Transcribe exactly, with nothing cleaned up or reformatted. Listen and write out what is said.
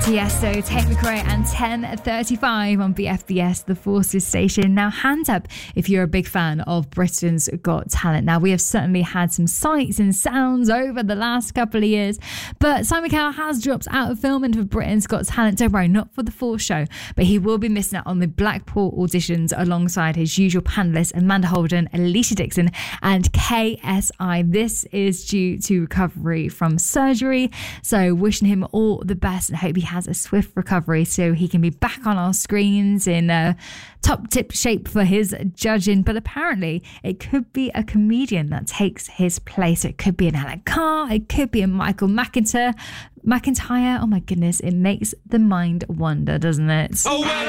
Tiesto, Tate McRae and ten thirty-five on B F B S, the Forces station. Now, hands up if you're a big fan of Britain's Got Talent. Now, we have certainly had some sights and sounds over the last couple of years, but Simon Cowell has dropped out of filming for Britain's Got Talent. Don't worry, not for the full show, but he will be missing out on the Blackpool auditions alongside his usual panellists Amanda Holden, Alicia Dixon and K S I. This is due to recovery from surgery, so wishing him all the best and hope he has a swift recovery so he can be back on our screens in uh, top tip shape for his judging. But apparently it could be a comedian that takes his place. It could be an Alan Carr, it could be a Michael McIntyre McIntyre. Oh my goodness, it makes the mind wonder, doesn't it? Oh, well,